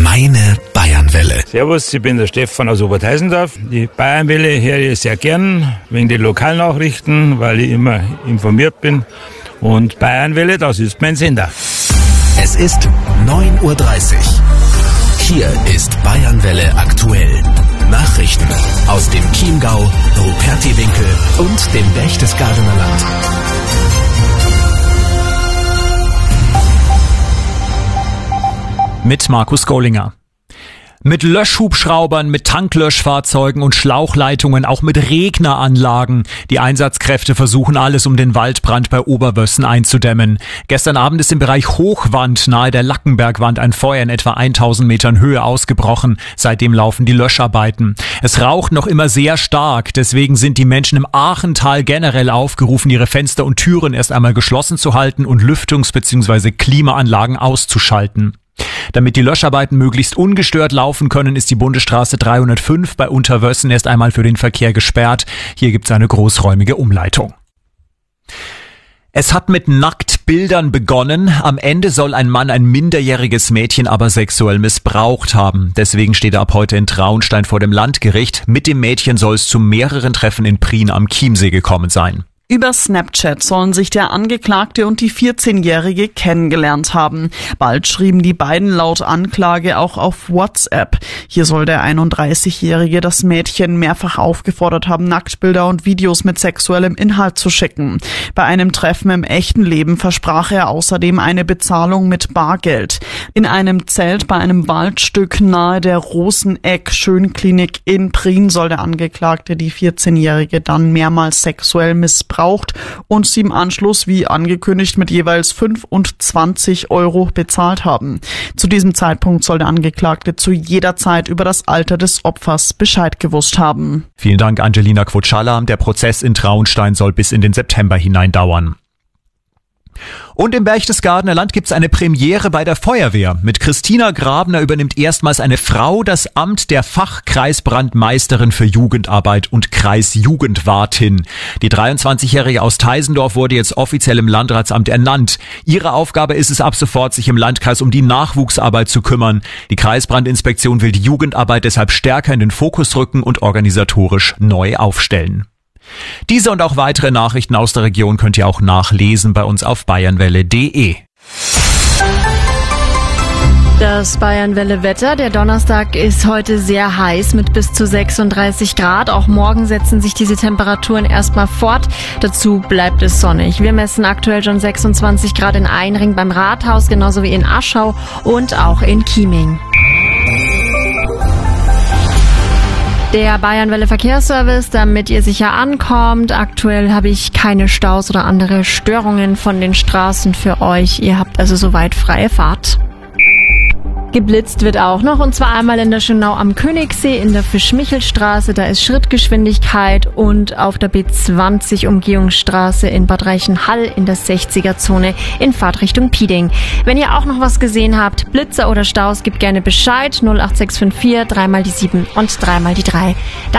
Meine Bayernwelle. Servus, ich bin der Stefan aus Oberteisendorf. Die Bayernwelle höre ich sehr gern, wegen den Lokalnachrichten, weil ich immer informiert bin. Und Bayernwelle, das ist mein Sender. Es ist 9:30 Uhr. Hier ist Bayernwelle aktuell. Nachrichten aus dem Chiemgau, Rupertiwinkel und dem Berchtesgadener Land. Mit Markus Gollinger. Mit Löschhubschraubern, mit Tanklöschfahrzeugen und Schlauchleitungen, auch mit Regneranlagen. Die Einsatzkräfte versuchen alles, um den Waldbrand bei Oberwössen einzudämmen. Gestern Abend ist im Bereich Hochwand nahe der Lackenbergwand ein Feuer in etwa 1000 Metern Höhe ausgebrochen. Seitdem laufen die Löscharbeiten. Es raucht noch immer sehr stark. Deswegen sind die Menschen im Aachental generell aufgerufen, ihre Fenster und Türen erst einmal geschlossen zu halten und Lüftungs- bzw. Klimaanlagen auszuschalten. Damit die Löscharbeiten möglichst ungestört laufen können, ist die Bundesstraße 305 bei Unterwössen erst einmal für den Verkehr gesperrt. Hier gibt es eine großräumige Umleitung. Es hat mit Nacktbildern begonnen. Am Ende soll ein Mann ein minderjähriges Mädchen aber sexuell missbraucht haben. Deswegen steht er ab heute in Traunstein vor dem Landgericht. Mit dem Mädchen soll es zu mehreren Treffen in Prien am Chiemsee gekommen sein. Über Snapchat sollen sich der Angeklagte und die 14-Jährige kennengelernt haben. Bald schrieben die beiden laut Anklage auch auf WhatsApp. Hier soll der 31-Jährige das Mädchen mehrfach aufgefordert haben, Nacktbilder und Videos mit sexuellem Inhalt zu schicken. Bei einem Treffen im echten Leben versprach er außerdem eine Bezahlung mit Bargeld. In einem Zelt bei einem Waldstück nahe der Roseneck-Schönklinik in Prien soll der Angeklagte die 14-Jährige dann mehrmals sexuell missbraucht und sie im Anschluss, wie angekündigt, mit jeweils 25 € bezahlt haben. Zu diesem Zeitpunkt soll der Angeklagte zu jeder Zeit über das Alter des Opfers Bescheid gewusst haben. Vielen Dank, Angelina Quotschala. Der Prozess in Traunstein soll bis in den September hinein dauern. Und im Berchtesgadener Land gibt's eine Premiere bei der Feuerwehr. Mit Christina Grabner übernimmt erstmals eine Frau das Amt der Fachkreisbrandmeisterin für Jugendarbeit und Kreisjugendwartin. Die 23-Jährige aus Teisendorf wurde jetzt offiziell im Landratsamt ernannt. Ihre Aufgabe ist es ab sofort, sich im Landkreis um die Nachwuchsarbeit zu kümmern. Die Kreisbrandinspektion will die Jugendarbeit deshalb stärker in den Fokus rücken und organisatorisch neu aufstellen. Diese und auch weitere Nachrichten aus der Region könnt ihr auch nachlesen bei uns auf bayernwelle.de. Das Bayernwelle-Wetter. Der Donnerstag ist heute sehr heiß mit bis zu 36 Grad. Auch morgen setzen sich diese Temperaturen erstmal fort. Dazu bleibt es sonnig. Wir messen aktuell schon 26 Grad in Einring beim Rathaus, genauso wie in Aschau und auch in Chieming. Der Bayernwelle Verkehrsservice, damit ihr sicher ankommt. Aktuell habe ich keine Staus oder andere Störungen von den Straßen für euch. Ihr habt also soweit freie Fahrt. Geblitzt wird auch noch, und zwar einmal in der Schönau am Königssee in der Fischmichelstraße, da ist Schrittgeschwindigkeit, und auf der B20 Umgehungsstraße in Bad Reichenhall in der 60er-Zone in Fahrtrichtung Pieding. Wenn ihr auch noch was gesehen habt, Blitzer oder Staus, gebt gerne Bescheid. 08654 3 mal die 7 und 3 mal die 3.